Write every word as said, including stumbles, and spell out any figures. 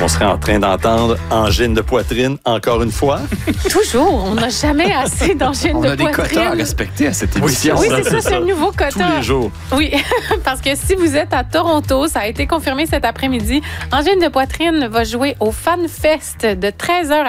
on serait en train d'entendre angine de poitrine encore une fois. Toujours. On n'a jamais assez d'angine On de a des poitrine. quotas à respecter à cette émission. Oui, c'est ça, c'est un nouveau quota. Tous les jours. Oui, parce que si vous êtes à Toronto, ça a été confirmé cet après-midi, Angine de poitrine va jouer au Fan Fest de treize heures